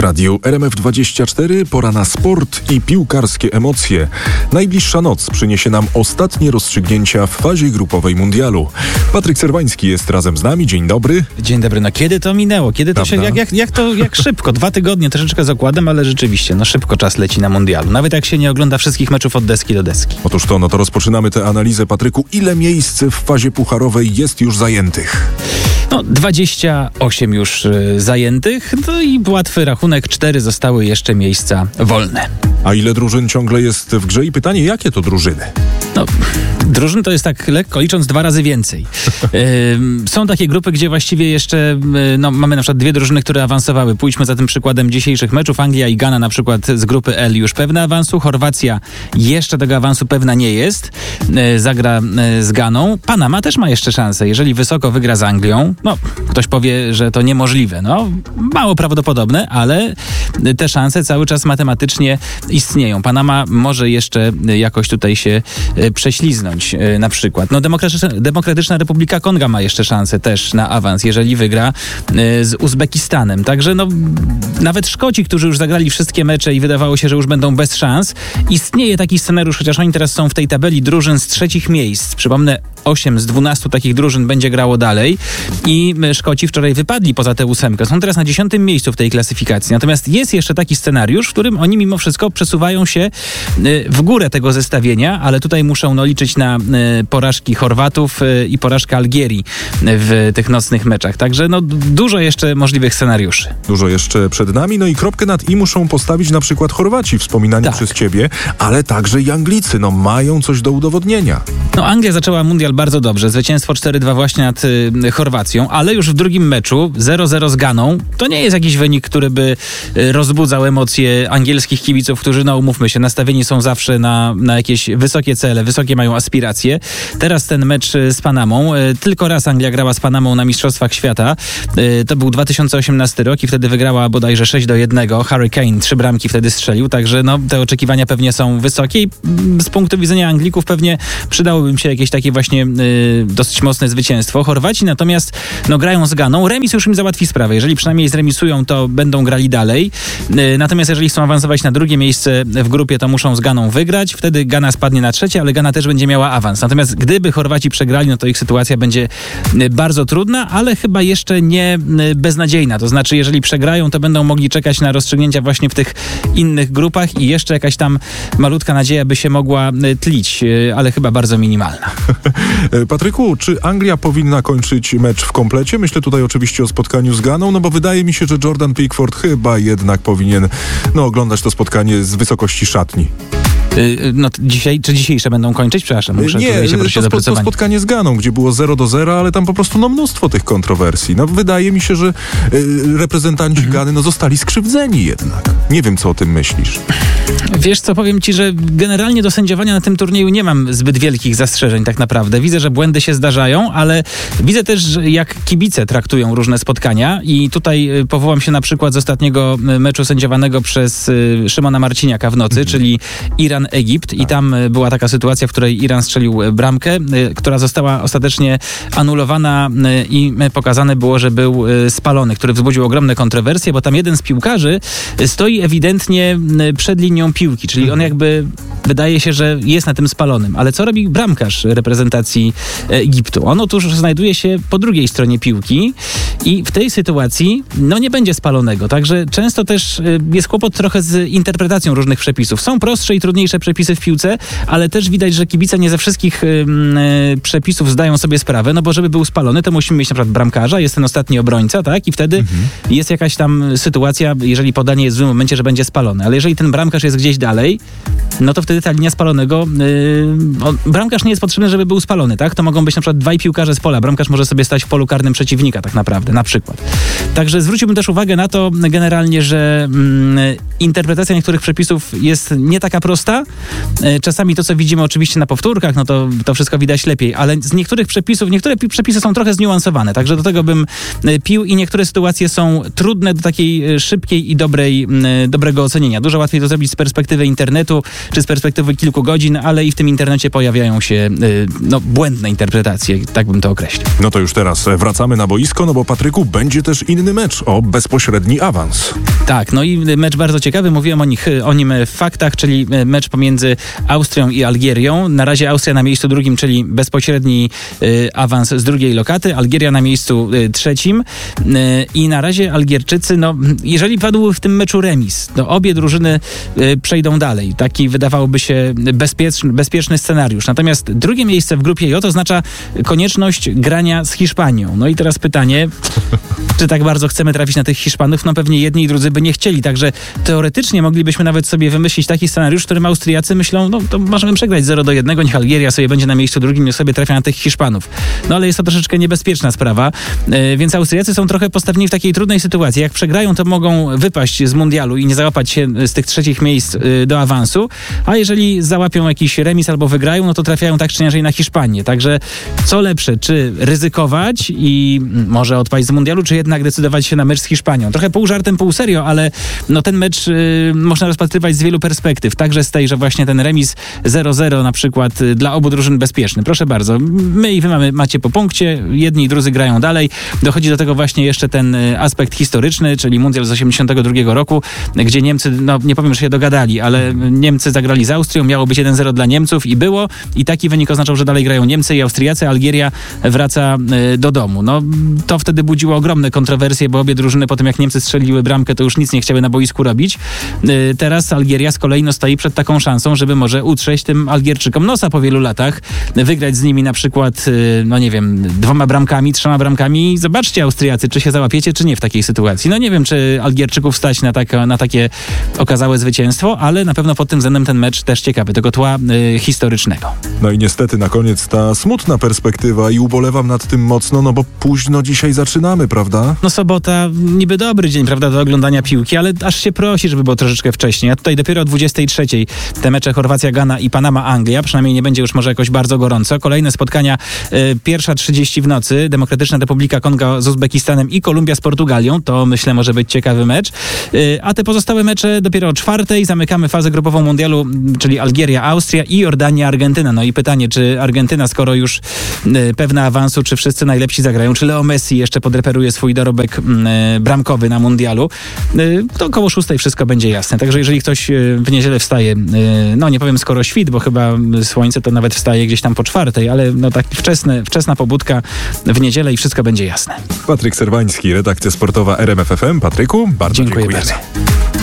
radiu RMF24 pora na sport i piłkarskie emocje. Najbliższa noc przyniesie nam ostatnie rozstrzygnięcia w fazie grupowej mundialu. Patryk Serwański jest razem z nami. Dzień dobry. Dzień dobry. No kiedy to minęło? Kiedy to się, jak szybko? 2 tygodnie, troszeczkę z okładem, ale rzeczywiście, szybko czas leci na mundialu. Nawet jak się nie ogląda wszystkich meczów od deski do deski. Otóż to rozpoczynamy tę analizę. Patryku, ile miejsc w fazie pucharowej jest już zajętych? 28 już zajętych, i łatwy rachunek, 4 zostały jeszcze miejsca wolne. A ile drużyn ciągle jest w grze? I pytanie, jakie to drużyny? Drużyn to jest tak lekko licząc 2 razy więcej. Są takie grupy, gdzie właściwie jeszcze mamy na przykład 2 drużyny, które awansowały. Pójdźmy za tym przykładem dzisiejszych meczów. Anglia i Gana na przykład z grupy L już pewne awansu. Chorwacja jeszcze tego awansu pewna nie jest. Zagra z Ganą. Panama też ma jeszcze szansę. Jeżeli wysoko wygra z Anglią, ktoś powie, że to niemożliwe. Mało prawdopodobne, ale te szanse cały czas matematycznie istnieją. Panama może jeszcze jakoś tutaj się prześliznąć na przykład. Demokratyczna Republika Konga ma jeszcze szansę też na awans, jeżeli wygra z Uzbekistanem. Także nawet Szkoci, którzy już zagrali wszystkie mecze i wydawało się, że już będą bez szans, istnieje taki scenariusz, chociaż oni teraz są w tej tabeli drużyn z 3 miejsc. Przypomnę, 8 z 12 takich drużyn będzie grało dalej i Szkoci wczoraj wypadli poza tę 8. Są teraz na 10 miejscu w tej klasyfikacji. Natomiast jest jeszcze taki scenariusz, w którym oni mimo wszystko przesuwają się w górę tego zestawienia, ale tutaj muszą liczyć na porażki Chorwatów i porażkę Algierii w tych nocnych meczach. Także dużo jeszcze możliwych scenariuszy. Dużo jeszcze przed nami. I kropkę nad i muszą postawić na przykład Chorwaci, wspominani przez ciebie, ale także i Anglicy. Mają coś do udowodnienia. Anglia zaczęła mundial bardzo dobrze. Zwycięstwo 4-2 właśnie nad Chorwacją, ale już w drugim meczu 0-0 z Ganą. To nie jest jakiś wynik, który by rozbudzał emocje angielskich kibiców, którzy, umówmy się, nastawieni są zawsze na jakieś wysokie cele, wysokie mają aspiracje. Teraz ten mecz z Panamą. Tylko raz Anglia grała z Panamą na Mistrzostwach Świata. To był 2018 rok i wtedy wygrała bodajże 6-1. Harry Kane 3 bramki wtedy strzelił, także te oczekiwania pewnie są wysokie i z punktu widzenia Anglików pewnie przydałoby im się jakieś takie właśnie dosyć mocne zwycięstwo. Chorwaci natomiast grają z Ganą. Remis już im załatwi sprawę. Jeżeli przynajmniej zremisują, to będą grali dalej. Natomiast jeżeli chcą awansować na drugie miejsce w grupie, to muszą z Ganą wygrać. Wtedy Gana spadnie na 3, ale Gana też będzie miała awans. Natomiast gdyby Chorwaci przegrali, to ich sytuacja będzie bardzo trudna, ale chyba jeszcze nie beznadziejna. To znaczy, jeżeli przegrają, to będą mogli czekać na rozstrzygnięcia właśnie w tych innych grupach i jeszcze jakaś tam malutka nadzieja by się mogła tlić, ale chyba bardzo minimalna. Patryku, czy Anglia powinna kończyć mecz w komplecie? Myślę tutaj oczywiście o spotkaniu z Ganą, bo wydaje mi się, że Jordan Pickford chyba jednak powinien oglądać to spotkanie z wysokości szatni. Dzisiejsze będą kończyć? Przepraszam, muszę się prosić o doprecyzowanie. To spotkanie z Ganą, gdzie było 0-0, ale tam po prostu mnóstwo tych kontrowersji. Wydaje mi się, że reprezentanci Gany zostali skrzywdzeni jednak. Nie wiem, co o tym myślisz. Wiesz co, powiem ci, że generalnie do sędziowania na tym turnieju nie mam zbyt wielkich zastrzeżeń tak naprawdę. Widzę, że błędy się zdarzają, ale widzę też, jak kibice traktują różne spotkania i tutaj powołam się na przykład z ostatniego meczu sędziowanego przez Szymona Marciniaka w nocy, czyli Iran-Egipt i tam była taka sytuacja, w której Iran strzelił bramkę, która została ostatecznie anulowana i pokazane było, że był spalony, który wzbudził ogromne kontrowersje, bo tam jeden z piłkarzy stoi ewidentnie przed linią piłki, czyli on jakby wydaje się, że jest na tym spalonym. Ale co robi bramkarz reprezentacji Egiptu? On otóż znajduje się po drugiej stronie piłki i w tej sytuacji nie będzie spalonego. Także często też jest kłopot trochę z interpretacją różnych przepisów. Są prostsze i trudniejsze przepisy w piłce, ale też widać, że kibice nie ze wszystkich przepisów zdają sobie sprawę, bo żeby był spalony, to musimy mieć na przykład bramkarza, jest ten ostatni obrońca, tak? I wtedy jest jakaś tam sytuacja, jeżeli podanie jest w złym momencie, że będzie spalony. Ale jeżeli ten bramkarz jest gdzieś dalej, to wtedy ta linia spalonego, bramkarz nie jest potrzebny, żeby był spalony, tak? To mogą być na przykład 2 piłkarze z pola. Bramkarz może sobie stać w polu karnym przeciwnika tak naprawdę, na przykład. Także zwróciłbym też uwagę na to generalnie, że interpretacja niektórych przepisów jest nie taka prosta. Czasami to, co widzimy oczywiście na powtórkach, to wszystko widać lepiej, ale z niektóre przepisy są trochę zniuansowane, także do tego bym pił i niektóre sytuacje są trudne do takiej szybkiej i dobrego ocenienia. Dużo łatwiej to zrobić z perspektywy internetu, czy z perspektywy kilku godzin, ale i w tym internecie pojawiają się błędne interpretacje, tak bym to określił. No to już teraz wracamy na boisko, no bo Patryku, będzie też inny mecz o bezpośredni awans. Tak, no i mecz bardzo ciekawy, mówiłem o nim w faktach, czyli mecz pomiędzy Austrią i Algierią. Na razie Austria na miejscu drugim, czyli bezpośredni awans z drugiej lokaty, Algieria na miejscu trzecim i na razie Algierczycy, jeżeli padł w tym meczu remis, to obie drużyny przejdą dalej. Taki wydawałoby się bezpieczny scenariusz. Natomiast drugie miejsce w grupie J oznacza konieczność grania z Hiszpanią. No i teraz pytanie, czy tak bardzo chcemy trafić na tych Hiszpanów? No pewnie jedni i drudzy by nie chcieli, także teoretycznie moglibyśmy nawet sobie wymyślić taki scenariusz, w którym Austriacy myślą, to możemy przegrać 0-1, niech Algieria sobie będzie na miejscu drugim, niech sobie trafia na tych Hiszpanów. No ale jest to troszeczkę niebezpieczna sprawa, więc Austriacy są trochę postawieni w takiej trudnej sytuacji. Jak przegrają, to mogą wypaść z mundialu i nie załapać się z tych trzecich miejsc do awansu, a jeżeli załapią jakiś remis albo wygrają, no to trafiają tak czy inaczej na Hiszpanię. Także co lepsze, czy ryzykować i może odpaść z mundialu, czy jednak decydować się na mecz z Hiszpanią. Trochę pół żartem, pół serio, ale ten mecz można rozpatrywać z wielu perspektyw. Także z tej, że właśnie ten remis 0-0 na przykład dla obu drużyn bezpieczny. Proszę bardzo, my i wy macie po punkcie, jedni i drudzy grają dalej. Dochodzi do tego właśnie jeszcze ten aspekt historyczny, czyli mundial z 1982 roku, gdzie Niemcy, nie powiem, że się dogadali, ale Niemcy zagrali z Austrią, miało być 1-0 dla Niemców i było. I taki wynik oznaczał, że dalej grają Niemcy i Austriacy, Algieria wraca do domu. To wtedy budziło ogromne kontrowersje, bo obie drużyny po tym, jak Niemcy strzeliły bramkę, to już nic nie chciały na boisku robić. Teraz Algieria z kolei stoi przed taką szansą, żeby może utrzeć tym Algierczykom nosa po wielu latach, wygrać z nimi na przykład, 2 bramkami, 3 bramkami. Zobaczcie, Austriacy, czy się załapiecie, czy nie w takiej sytuacji. Nie wiem, czy Algierczyków stać na takie okazałe zwycięstwo, ale na pewno pod tym względem ten mecz też ciekawy, tego tła historycznego. No i niestety na koniec ta smutna perspektywa i ubolewam nad tym mocno, bo późno dzisiaj zaczynamy, prawda? Sobota, niby dobry dzień, prawda, do oglądania piłki, ale aż się prosi, żeby było troszeczkę wcześniej. A tutaj dopiero o 23:00 te mecze Chorwacja-Gana i Panama-Anglia. Przynajmniej nie będzie już może jakoś bardzo gorąco. Kolejne spotkania 1:30 w nocy. Demokratyczna Republika Konga z Uzbekistanem i Kolumbia z Portugalią. To myślę może być ciekawy mecz. A te pozostałe mecze dopiero o 4:00. Zamykamy fazę grupową mundialu, czyli Algieria, Austria i Jordania, Argentyna. No i pytanie, czy Argentyna, skoro już pewna awansu, czy wszyscy najlepsi zagrają, czy Leo Messi jeszcze podreperuje swój dorobek bramkowy na mundialu, to około 6:00 wszystko będzie jasne. Także jeżeli ktoś w niedzielę wstaje, nie powiem skoro świt, bo chyba słońce to nawet wstaje gdzieś tam po 4:00, ale tak wczesna pobudka w niedzielę i wszystko będzie jasne. Patryk Serwański, redakcja sportowa RMF FM. Patryku, bardzo dziękuję. Bardzo.